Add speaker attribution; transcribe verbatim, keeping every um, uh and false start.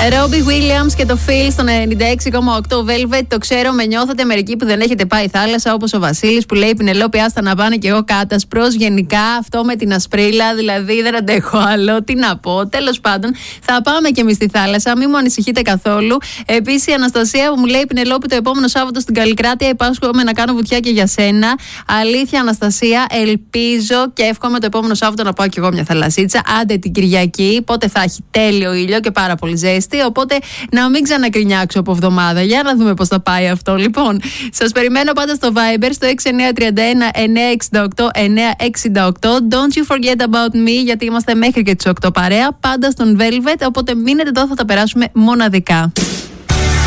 Speaker 1: Ρόμπι Williams και το Phil στο ενενήντα έξι κόμμα οκτώ Velvet. Το ξέρω, με νιώθετε μερικοί που δεν έχετε πάει θάλασσα, όπως ο Βασίλης που λέει: Πινελόπη, άστα να πάνε και εγώ κάτασπρος. Γενικά αυτό με την ασπρίλα, δηλαδή δεν αντέχω άλλο. Τι να πω. Τέλος πάντων, θα πάμε κι εμείς στη θάλασσα, μην μου ανησυχείτε καθόλου. Επίσης, η Αναστασία που μου λέει: Πινελόπη, το επόμενο Σάββατο στην Καλλικράτεια υπάσχομαι να κάνω βουτιά και για σένα. Αλήθεια, Αναστασία, ελπίζω και εύχομαι το επόμενο Σάββατο να πάω κι εγώ μια θαλασσίτσα. Άντε την Κυριακή, πότε θα έχει τέλειο ήλιο και πάρα πολύ ζέστη. Οπότε να μην ξανακρινιάξω από εβδομάδα. Για να δούμε πώς θα πάει αυτό. Λοιπόν, σας περιμένω πάντα στο Viber στο έξι εννιά τρία ένα εννιά έξι οκτώ εννιά έξι οκτώ. Don't you forget about me, γιατί είμαστε μέχρι και τις οκτώ παρέα. Πάντα στον Velvet. Οπότε μείνετε εδώ, θα τα περάσουμε μοναδικά.